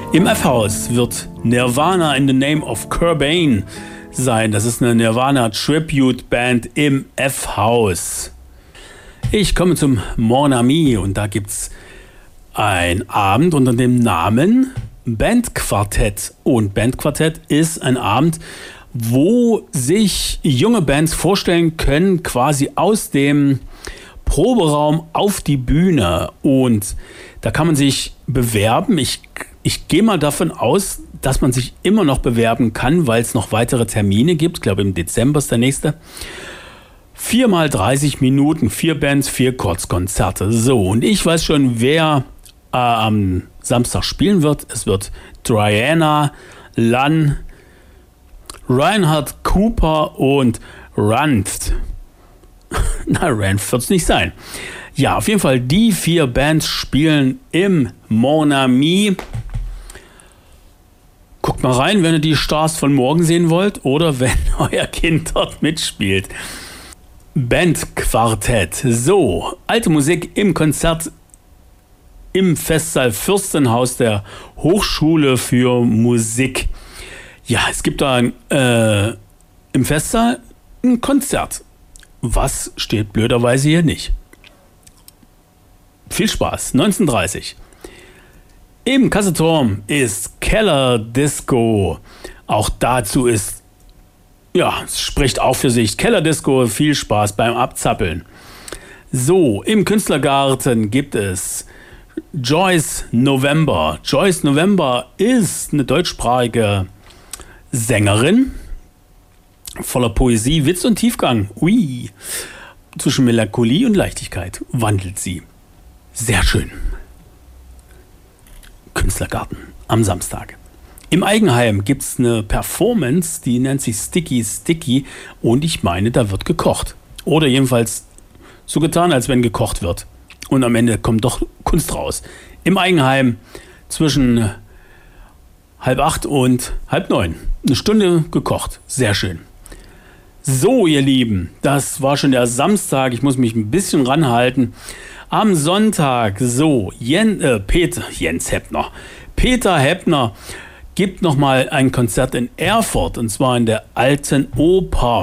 Im F-Haus wird Nirvana in the Name of Cobain sein. Das ist eine Nirvana Tribute Band im F-Haus. Ich komme zum Mon Ami und da gibt's einen Abend unter dem Namen Bandquartett. Und Bandquartett ist ein Abend, wo sich junge Bands vorstellen können, quasi aus dem Proberaum auf die Bühne. Und da kann man sich bewerben. Ich gehe mal davon aus, dass man sich immer noch bewerben kann, weil es noch weitere Termine gibt. Ich glaube, im Dezember ist der nächste. 4 mal 30 Minuten, 4 Bands, 4 Kurzkonzerte. So, und ich weiß schon, wer am Samstag spielen wird. Es wird Diana, Lan, Reinhard Cooper und Ranft. Na, Ranft wird es nicht sein. Ja, auf jeden Fall, die 4 Bands spielen im Mon Ami. Guckt mal rein, wenn ihr die Stars von morgen sehen wollt oder wenn euer Kind dort mitspielt. Bandquartett. So, alte Musik im Konzert im Festsaal Fürstenhaus der Hochschule für Musik. Ja, es gibt da im Festsaal ein Konzert. Was steht blöderweise hier nicht? Viel Spaß. 19:30. Im Kasseturm ist Keller Disco. Auch dazu ist, ja, es spricht auch für sich. Keller Disco, viel Spaß beim Abzappeln. So, im Künstlergarten gibt es Joyce November. Joyce November ist eine deutschsprachige Sängerin voller Poesie, Witz und Tiefgang. Ui, zwischen Melancholie und Leichtigkeit wandelt sie. Sehr schön. Künstlergarten am Samstag. Im Eigenheim gibt es eine Performance, die nennt sich Sticky Sticky und ich meine, da wird gekocht. Oder jedenfalls so getan, als wenn gekocht wird. Und am Ende kommt doch Kunst raus. Im Eigenheim zwischen 7:30 und 8:30. Eine Stunde gekocht. Sehr schön. So, ihr Lieben, das war schon der Samstag. Ich muss mich ein bisschen ranhalten. Am Sonntag, so, Peter Heppner gibt nochmal ein Konzert in Erfurt und zwar in der Alten Oper.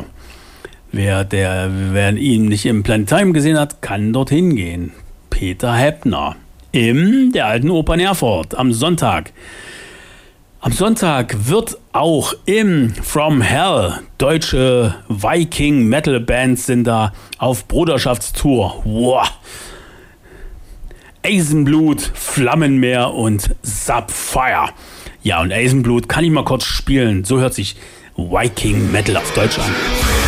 Wer ihn nicht im Planetarium gesehen hat, kann dorthin gehen. Peter Heppner in der Alten Oper in Erfurt am Sonntag. Am Sonntag wird auch im From Hell deutsche Viking-Metal-Bands sind da auf Bruderschaftstour. Wow. Eisenblut, Flammenmeer und Sapphire. Ja, und Eisenblut kann ich mal kurz spielen. So hört sich Viking Metal auf Deutsch an.